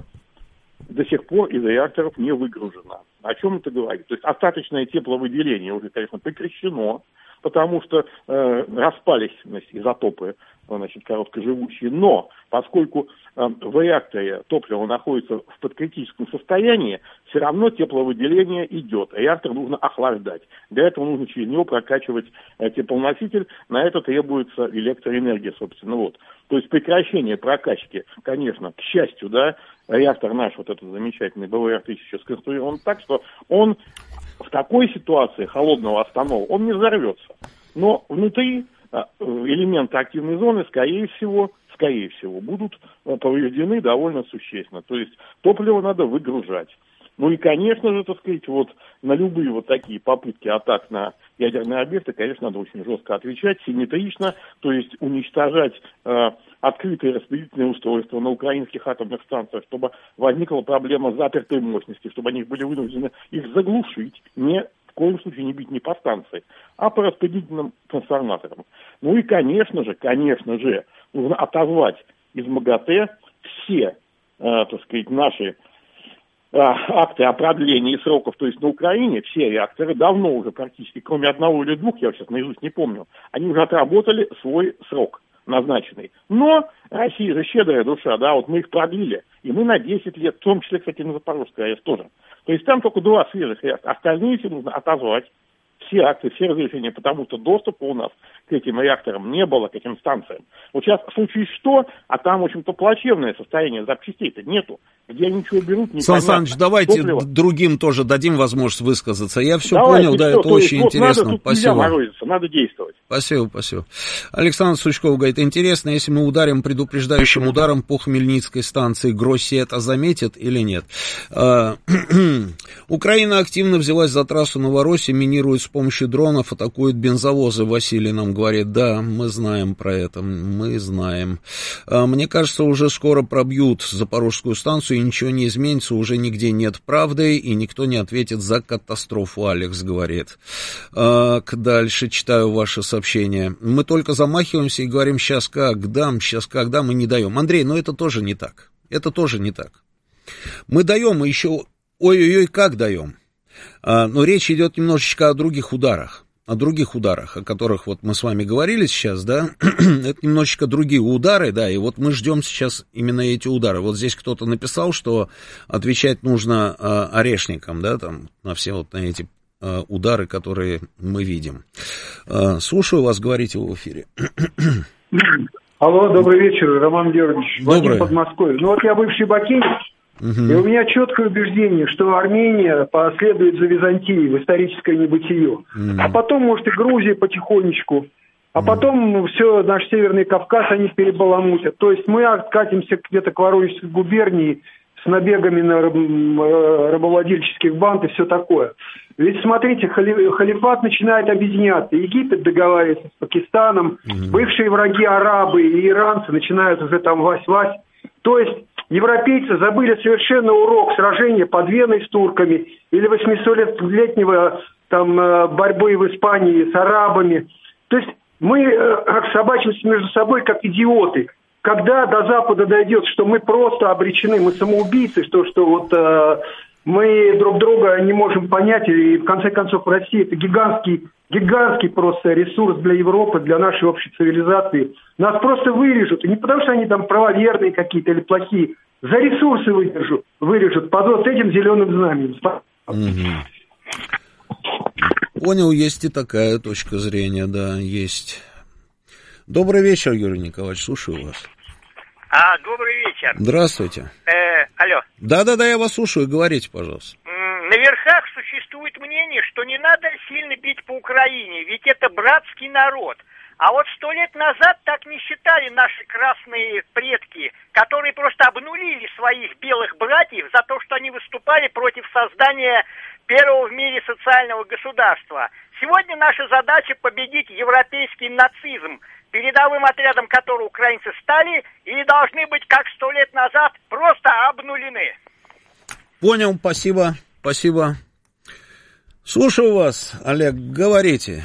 S9: до сих пор из реакторов не выгружено. О чем это говорит? То есть остаточное тепловыделение уже, конечно, прекращено, потому что э, распались, значит, изотопы, значит, короткоживущие, но поскольку э, в реакторе топливо находится в подкритическом состоянии, все равно тепловыделение идет. Реактор нужно охлаждать. Для этого нужно через него прокачивать э, теплоноситель, на это требуется электроэнергия, собственно, вот. То есть прекращение прокачки, конечно, к счастью, да, реактор наш, вот этот замечательный бэ вэ эр тысяча, сконструирован так, что он в такой ситуации холодного останова, он не взорвется. Но внутри элементы активной зоны, скорее всего, скорее всего, будут повреждены довольно существенно. То есть топливо надо выгружать. Ну и, конечно же, так сказать, вот на любые вот такие попытки атак на ядерные объекты, конечно, надо очень жестко отвечать, симметрично, то есть уничтожать э, открытые распределительные устройства на украинских атомных станциях, чтобы возникла проблема запертой мощности, чтобы они были вынуждены их заглушить, не в коем случае не бить не по станции, а по распределительным трансформаторам. Ну и, конечно же, конечно же, нужно отозвать из МАГАТЭ все, э, так сказать, наши акты о продлении сроков, то есть на Украине все реакторы давно уже практически, кроме одного или двух, я сейчас наизусть не помню, они уже отработали свой срок назначенный. Но Россия же щедрая душа, да, вот мы их продлили, и мы на десять лет, в том числе, кстати, на Запорожской АЭС тоже. То есть там только два свежих реактора, остальные все нужно отозвать. Все акты, все разрешения, потому что доступа у нас к этим реакторам не было, к этим станциям. Вот сейчас в случае что, а там, в общем-то, плачевное состояние, запчастей-то нету. Где они ничего берут, непонятно.
S5: Сан Саныч, давайте топливо. Другим тоже дадим возможность высказаться. Я все
S9: давайте,
S5: понял, да,
S9: все,
S5: это очень
S9: есть,
S5: интересно.
S9: Вот надо,
S5: спасибо.
S9: Нельзя морозиться, надо действовать.
S5: Спасибо, спасибо. Александр Сучков говорит, интересно, если мы ударим предупреждающим ударом по Хмельницкой станции, Гросси это заметит или нет? Украина активно взялась за трассу Новороссия, минирует с помощью дронов, атакует бензовозы. Василий нам говорит, да, мы знаем про это, мы знаем. Мне кажется, уже скоро пробьют Запорожскую станцию, и ничего не изменится, уже нигде нет правды, и никто не ответит за катастрофу, Алекс говорит. Так, дальше читаю ваши сообщения. Мы только замахиваемся и говорим, сейчас как дам, сейчас как дам, и не даем. Андрей, но это тоже не так. Это тоже не так. Мы даем, и еще, ой-ой-ой, как даем. А, но речь идет немножечко о других ударах. О других ударах, о которых вот мы с вами говорили сейчас, да, это немножечко другие удары, да, и вот мы ждем сейчас именно эти удары. Вот здесь кто-то написал, что отвечать нужно э, орешникам, да, там, на все вот на эти э, удары, которые мы видим. Э, слушаю вас, говорите в эфире.
S10: Алло, добрый вечер, Роман Георгиевич.
S5: Добрый.
S10: Владимир Подмосковье. Ну вот я бывший бакинец, угу. И у меня четкое убеждение, что Армения последует за Византией в историческое небытие. Угу. А потом, может, и Грузия потихонечку. А потом ну, все, наш Северный Кавказ они перебаламутят. То есть мы откатимся где-то к Воронежской губернии с набегами на раб- рабовладельческих банд и все такое. Ведь, смотрите, хали- халифат начинает объединяться. Египет договаривается с Пакистаном, mm-hmm. бывшие враги арабы и иранцы начинают уже там вась-вась. То есть европейцы забыли совершенно урок сражения под Веной с турками или восьмисотлетнего там борьбы в Испании с арабами. То есть мы э, собачимся между собой как идиоты. Когда до Запада дойдет, что мы просто обречены, мы самоубийцы, что, что вот э, мы друг друга не можем понять, и в конце концов Россия это гигантский, гигантский просто ресурс для Европы, для нашей общей цивилизации. Нас просто вырежут, и не потому что они там правоверные какие-то или плохие, за ресурсы вырежут, вырежут под вот этим зеленым знаменем.
S5: Угу. Понял, есть и такая точка зрения, да, есть. Добрый вечер, Юрий Николаевич, слушаю вас.
S11: А, добрый вечер.
S5: Здравствуйте.
S11: Э, алло.
S5: Да-да-да, я вас слушаю, говорите, пожалуйста.
S11: На верхах существует мнение, что не надо сильно бить по Украине, ведь это братский народ. А вот сто лет назад так не считали наши красные предки, которые просто обнулили своих белых братьев за то, что они выступали против создания первого в мире социального государства. Сегодня наша задача победить европейский нацизм, передовым отрядом которого украинцы стали или должны быть, как сто лет назад, просто обнулены.
S5: Понял, спасибо, спасибо. Слушаю вас, Олег, говорите.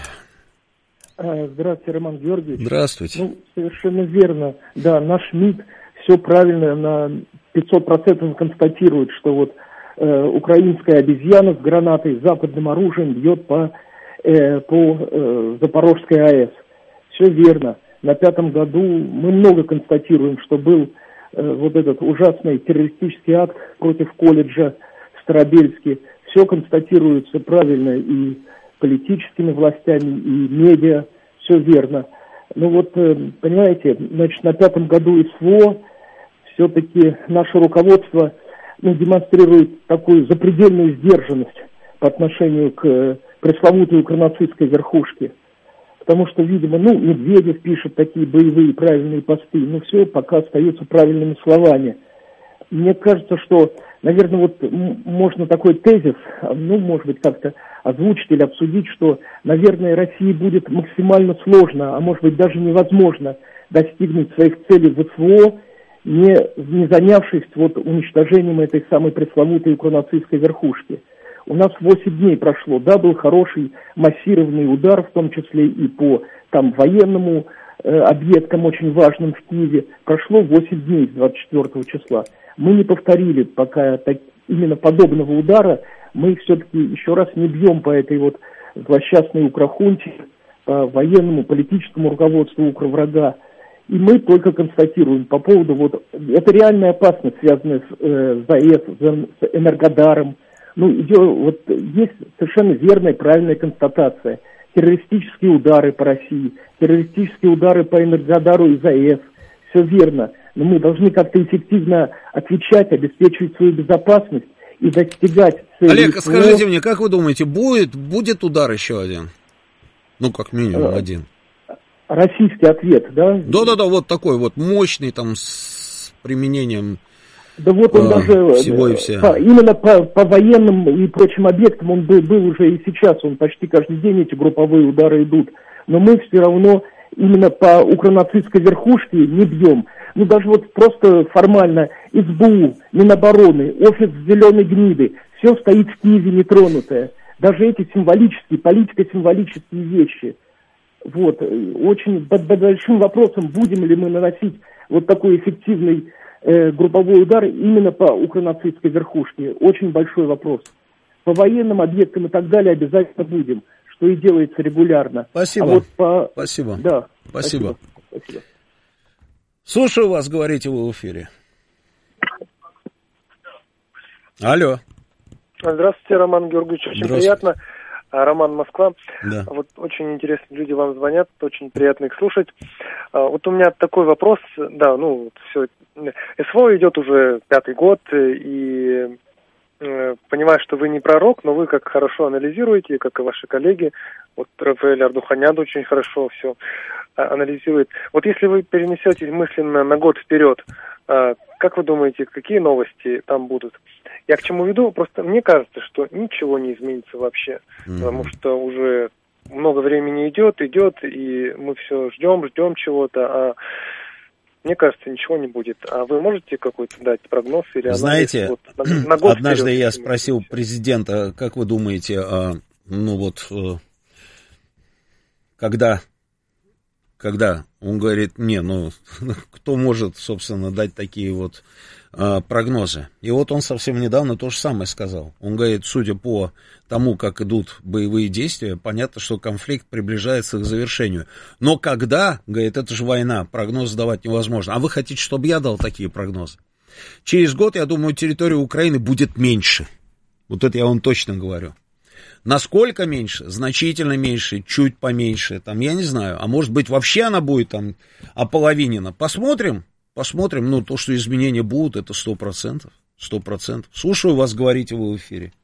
S12: Здравствуйте, Роман Георгиевич.
S5: Здравствуйте.
S12: Ну, совершенно верно. Да, наш МИД все правильно на пятьсот процентов констатирует, что вот э, украинская обезьяна с гранатой, с западным оружием бьет по, э, по э, Запорожской АЭС. Все верно. На пятом году мы много констатируем, что был э, вот этот ужасный террористический акт против колледжа в Старобельске. Все констатируется правильно и политическими властями, и медиа. Все верно. Ну вот, э, понимаете, значит, на пятом году СВО все-таки наше руководство ну, демонстрирует такую запредельную сдержанность по отношению к э, пресловутой укронацистской верхушке. Потому что, видимо, ну, Медведев пишет такие боевые правильные посты, но все пока остается правильными словами. Мне кажется, что, наверное, вот можно такой тезис, ну, может быть, как-то озвучить или обсудить, что, наверное, России будет максимально сложно, а может быть даже невозможно достигнуть своих целей в СВО, не, не занявшись вот уничтожением этой самой пресловутой укронацистской верхушки. У нас восемь дней прошло, да, был хороший массированный удар, в том числе и по там военному э, объектам очень важным в Киеве. Прошло восемь дней с двадцать четвёртого числа. Мы не повторили пока так, именно подобного удара, мы все-таки еще раз не бьем по этой вот злосчастной укрохунте, по военному, политическому руководству укроврага. И мы только констатируем по поводу вот, это реальная опасность, связанная с, э, с АЭС, с Энергодаром. Ну, идет, вот есть совершенно верная, правильная констатация. Террористические удары по России, террористические удары по Энергодару и АЭС. Все верно. Но мы должны как-то эффективно отвечать, обеспечивать свою безопасность и достигать цели.
S5: Олег, скажите мне, как вы думаете, будет, будет удар еще один? Ну, как минимум а, один.
S12: Российский ответ, да?
S5: Да-да-да, вот такой вот мощный, там, с применением...
S12: Да вот он а, даже
S5: всего и вся.
S12: По, именно по, по военным и прочим объектам он был, был уже и сейчас, он почти каждый день эти групповые удары идут. Но мы все равно именно по укронацистской верхушке не бьем. Ну даже вот просто формально СБУ, Минобороны, офис зеленой гниды, все стоит в Киеве нетронутое. Даже эти символические, политико-символические вещи. Вот, очень под, под большим вопросом, будем ли мы наносить вот такой эффективный э, групповой удар именно по укронацистской верхушке. Очень большой вопрос. По военным объектам и так далее обязательно будем, что и делается регулярно.
S5: Спасибо.
S12: А вот по...
S5: Спасибо.
S12: Да.
S5: Спасибо.
S12: Спасибо. Спасибо.
S5: Слушаю вас, говорите вы в эфире. Алло.
S13: Здравствуйте, Роман Георгиевич, очень приятно. Роман, Москва.
S5: Да.
S13: Вот очень интересные люди вам звонят, очень приятно их слушать. Вот у меня такой вопрос, да, ну, все, СВО идет уже пятый год, и понимаю, что вы не пророк, но вы как хорошо анализируете, как и ваши коллеги. Вот Рафаэль Ардуханян очень хорошо все анализирует. Вот если вы перенесетесь мысленно на год вперед, как вы думаете, какие новости там будут? Я к чему веду? Просто мне кажется, что ничего не изменится вообще, mm-hmm. потому что уже много времени идет, идет, и мы все ждем, ждем чего-то, а мне кажется, ничего не будет. А вы можете какой-то дать прогноз или анализ?
S5: Знаете,
S13: вот, на, на год
S5: однажды
S13: вперед,
S5: я спросил президента, как вы думаете, а, ну вот, а, когда... Когда он говорит, не, ну, кто может, собственно, дать такие вот э, прогнозы? И вот он совсем недавно то же самое сказал. Он говорит, судя по тому, как идут боевые действия, понятно, что конфликт приближается к завершению. Но когда, говорит, это же война, прогнозы давать невозможно. А вы хотите, чтобы я дал такие прогнозы? Через год, я думаю, территория Украины будет меньше. Вот это я вам точно говорю. Насколько меньше? Значительно меньше, чуть поменьше, там, я не знаю. А может быть, вообще она будет там ополовинена. Посмотрим, посмотрим. Ну, то, что изменения будут, это сто процентов. Сто процентов. Слушаю вас, говорите вы в эфире.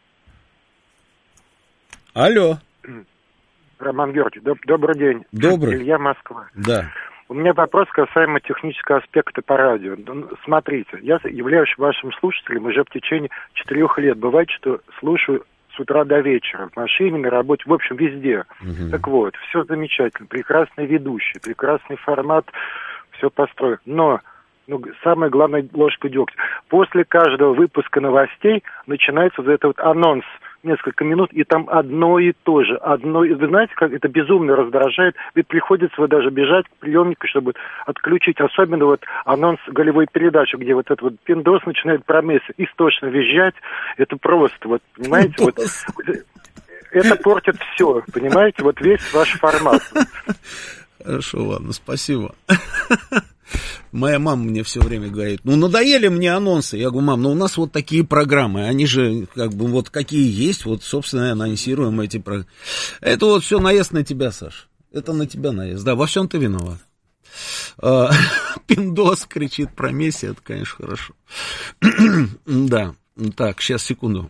S5: Алло.
S14: Роман Георгиевич, доб- добрый день.
S5: Добрый.
S14: Илья, Москва.
S5: Да.
S14: У меня вопрос касаемо технического аспекта по радио. Смотрите, я являюсь вашим слушателем уже в течение четырех лет. Бывает, что слушаю с утра до вечера, в машине, на работе, в общем, везде. Uh-huh. Так вот, все замечательно, прекрасный ведущий, прекрасный формат, все построено. Но, ну, самое главное, ложка дегтя. После каждого выпуска новостей начинается вот этот вот анонс, несколько минут, и там одно и то же. Одно, и вы знаете, как это безумно раздражает, ведь приходится вот даже бежать к приемнику, чтобы отключить. Особенно вот анонс голевой передачи, где вот этот вот пиндос начинает про Месси истошно визжать. Это просто, вот, понимаете, вот это портит все, понимаете, вот весь ваш формат.
S5: Хорошо, ладно, спасибо. Моя мама мне все время говорит, ну, надоели мне анонсы. Я говорю, мам, ну, у нас вот такие программы, они же, как бы, вот какие есть, вот, собственно, анонсируем эти программы. Это вот все наезд на тебя, Саш. Это на тебя наезд. Да, во всем ты виноват. А, пиндос кричит про Месси, это, конечно, хорошо. Да, так, сейчас, секунду.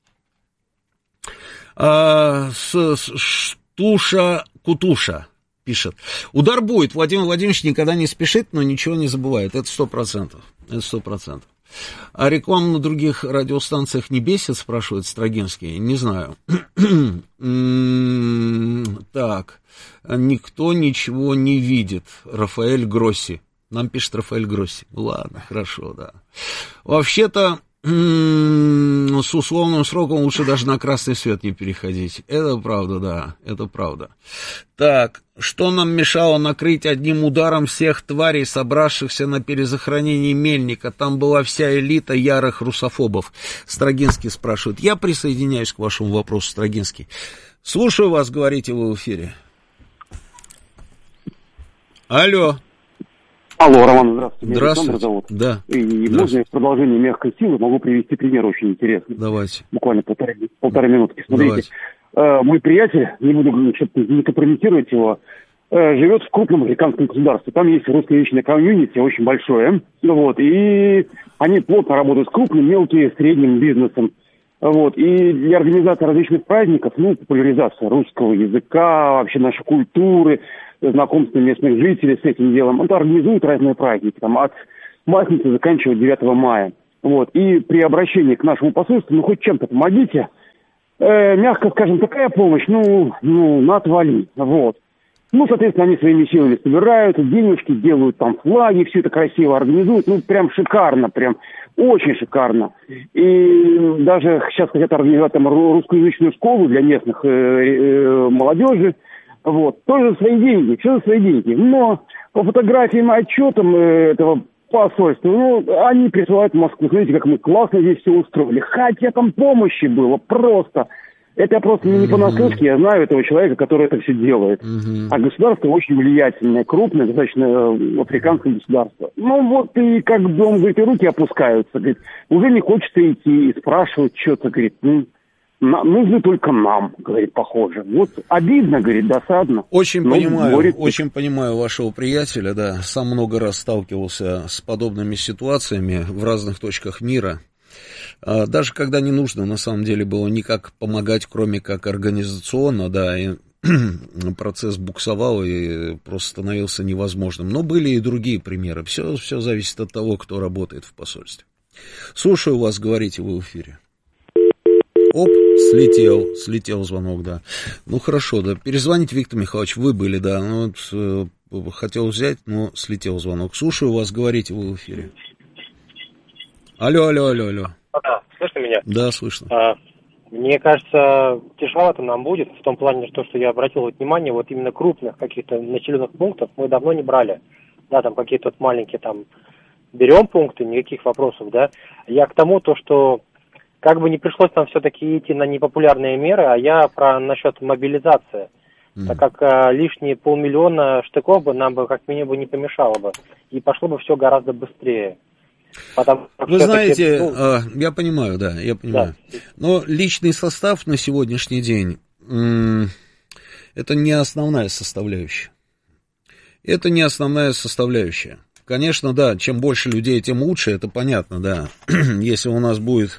S5: А, с, с, Штуша Кутуша пишет. Удар будет. Владимир Владимирович никогда не спешит, но ничего не забывает. Это сто процентов. Это сто процентов. А рекламу на других радиостанциях не бесит, спрашивает Строгинский? Не знаю. Так. Никто ничего не видит. Рафаэль Гросси. Нам пишет Рафаэль Гросси. Ладно, хорошо, да. Вообще-то, с условным сроком лучше даже на красный свет не переходить. Это правда, да, это правда. Так, что нам мешало накрыть одним ударом всех тварей, собравшихся на перезахоронении Мельника? Там была вся элита ярых русофобов. Строгинский спрашивает. Я присоединяюсь к вашему вопросу, Строгинский. Слушаю вас, говорите вы в эфире. Алло.
S15: Алло, Роман, здравствуйте.
S5: Меня здравствуйте. Зовут. Да.
S15: И можно в продолжение мягкой силы могу привести пример очень интересный.
S5: Давайте.
S15: Буквально полторы, полторы минутки. Смотрите, э, мой приятель, не буду не компрометировать его, э, живет в крупном американском государстве. Там есть русскоязычное комьюнити, очень большое. Вот, и они плотно работают с крупным, мелким, средним бизнесом. Вот, и для организации различных праздников, ну, популяризация русского языка, вообще нашей культуры, знакомство местных жителей с этим делом, он организует разные праздники, там, от Масленицы заканчивая девятого мая. Вот, и при обращении к нашему посольству, ну, хоть чем-то помогите, э, мягко скажем, такая помощь, ну, ну, на отвали, вот. Ну, соответственно, они своими силами собирают, денежки делают, там, флаги, все это красиво организуют, ну, прям шикарно, прям очень шикарно. И даже сейчас хотят организовать там русскоязычную школу для местных э, э, молодежи. Вот, тоже за свои деньги, все за свои деньги. Но по фотографиям и отчетам э, этого посольства, ну, они присылают в Москву. Смотрите, как мы классно здесь все устроили. Хотя там помощи было просто. Это я просто не понаслышке, я знаю этого человека, который это все делает. Mm-hmm. А государство очень влиятельное, крупное, достаточно африканское государство. Ну вот и как бы он говорит, и руки опускаются. Говорит, уже не хочется идти и спрашивать что-то, говорит, ну, на, нужны только нам, говорит, похоже. Вот обидно, говорит, досадно.
S5: Очень
S15: но
S5: понимаю,
S15: борется.
S5: очень понимаю вашего приятеля, да, сам много раз сталкивался с подобными ситуациями в разных точках мира. Даже когда не нужно, на самом деле, было никак помогать, кроме как организационно, да, и процесс буксовал и просто становился невозможным. Но были и другие примеры. Все, все зависит от того, кто работает в посольстве. Слушаю вас, говорите, вы в эфире. Оп, слетел, слетел звонок, да. Ну, хорошо, да, перезвоните, Виктор Михайлович, вы были, да, ну, вот, э, хотел взять, но слетел звонок. Слушаю вас, говорите, вы в эфире. Алло, алло, алло, алло.
S16: Да, слышно меня?
S5: Да, слышно.
S16: А, мне кажется, тяжеловато нам будет, в том плане, что, что я обратил вот внимание, вот именно крупных каких-то населенных пунктов мы давно не брали. Да, там какие-то вот маленькие там берем пункты, никаких вопросов, да. Я к тому, то, что как бы не пришлось нам все-таки идти на непопулярные меры, а я про насчет мобилизации. Mm. Так как а, лишние полмиллиона штыков бы нам бы как минимум не помешало бы. И пошло бы все гораздо быстрее. Потому,
S5: Вы знаете, ну, я понимаю, да, я понимаю. Да. Но личный состав на сегодняшний день м- это не основная составляющая. Это не основная составляющая. Конечно, да, чем больше людей, тем лучше, это понятно, да. Если у нас будет,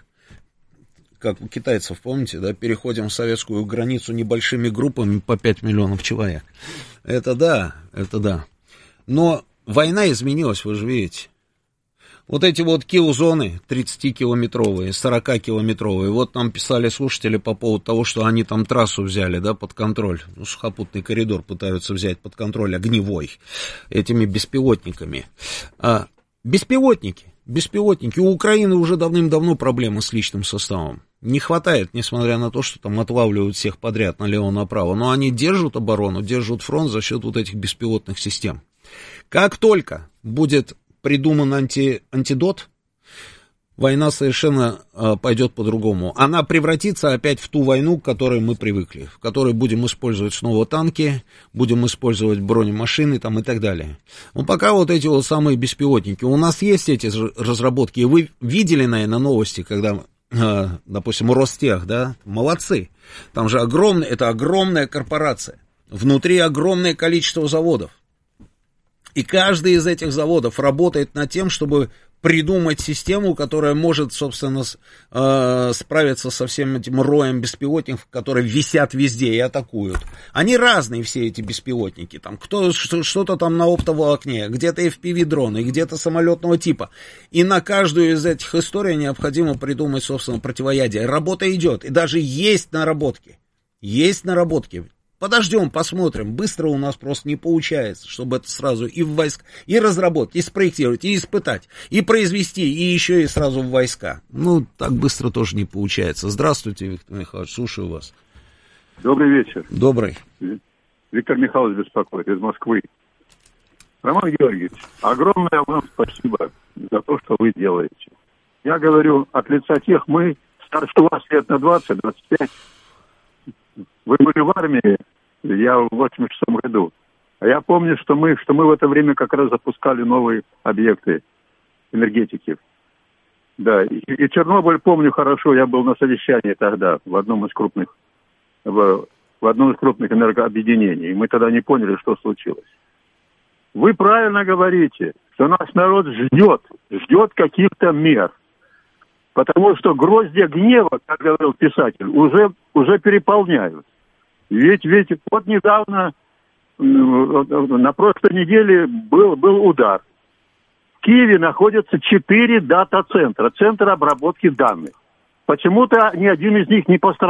S5: как у китайцев, помните, да, переходим в советскую границу небольшими группами по пять миллионов человек. Это да, это да. Но война изменилась, вы же видите. Вот эти вот килл-зоны тридцатикилометровые, сорокакилометровые, вот нам писали слушатели по поводу того, что они там трассу взяли, да, под контроль, ну, сухопутный коридор пытаются взять под контроль огневой этими беспилотниками. А, беспилотники, беспилотники, у Украины уже давным-давно проблемы с личным составом. Не хватает, несмотря на то, что там отлавливают всех подряд налево-направо, но они держат оборону, держат фронт за счет вот этих беспилотных систем. Как только будет придуман анти, антидот, война совершенно э, пойдет по-другому. Она превратится опять в ту войну, к которой мы привыкли, в которой будем использовать снова танки, будем использовать бронемашины там, и так далее. Но пока вот эти вот самые беспилотники. У нас есть эти разработки, и вы видели, наверное, новости, когда, э, допустим, Ростех, да, молодцы. Там же огромная, это огромная корпорация, внутри огромное количество заводов. И каждый из этих заводов работает над тем, чтобы придумать систему, которая может, собственно, э, справиться со всем этим роем беспилотников, которые висят везде и атакуют. Они разные, все эти беспилотники. Там кто, что-то там на оптоволокне, где-то эф пи ви-дроны, где-то самолетного типа. И на каждую из этих историй необходимо придумать, собственно, противоядие. Работа идет, и даже есть наработки. Есть наработки. Подождем, посмотрим. Быстро у нас просто не получается, чтобы это сразу и в войска, и разработать, и спроектировать, и испытать, и произвести, и еще и сразу в войска. Ну, так быстро тоже не получается. Здравствуйте, Виктор Михайлович, слушаю вас.
S17: Добрый вечер.
S5: Добрый.
S17: Виктор Михайлович беспокоит из Москвы. Роман Георгиевич, огромное вам спасибо за то, что вы делаете. Я говорю от лица тех, мы старше вас лет на двадцать-двадцать пять. Вы были в армии, я в восемьдесят шестом году. А я помню, что мы, что мы в это время как раз запускали новые объекты энергетики. Да, и, и Чернобыль помню хорошо, я был на совещании тогда в одном из крупных, в, в одном из крупных энергообъединений. И мы тогда не поняли, что случилось. Вы правильно говорите, что наш народ ждет, ждет каких-то мер. Потому что гроздья гнева, как говорил писатель, уже, уже переполняют. Ведь, ведь вот недавно, на прошлой неделе был, был удар. В Киеве находятся четыре дата-центра, центра обработки данных. Почему-то ни один из них не пострадал.